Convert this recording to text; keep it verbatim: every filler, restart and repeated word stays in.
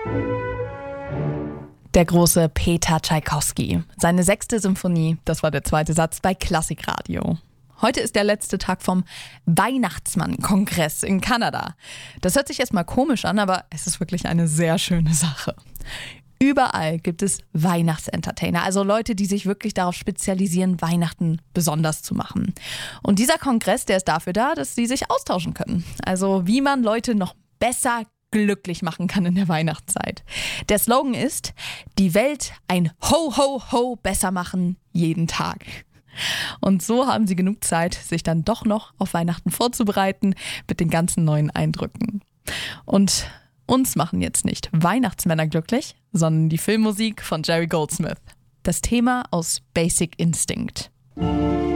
Der große Peter Tschaikowski. Seine sechste Symphonie, das war der zweite Satz bei Klassikradio. Heute ist der letzte Tag vom Weihnachtsmann-Kongress in Kanada. Das hört sich erstmal komisch an, aber es ist wirklich eine sehr schöne Sache. Überall gibt es Weihnachtsentertainer, also Leute, die sich wirklich darauf spezialisieren, Weihnachten besonders zu machen. Und dieser Kongress, der ist dafür da, dass sie sich austauschen können. Also wie man Leute noch besser glücklich machen kann in der Weihnachtszeit. Der Slogan ist: Die Welt ein Ho, Ho, Ho besser machen jeden Tag. Und so haben sie genug Zeit, sich dann doch noch auf Weihnachten vorzubereiten mit den ganzen neuen Eindrücken. Und uns machen jetzt nicht Weihnachtsmänner glücklich, sondern die Filmmusik von Jerry Goldsmith. Das Thema aus Basic Instinct.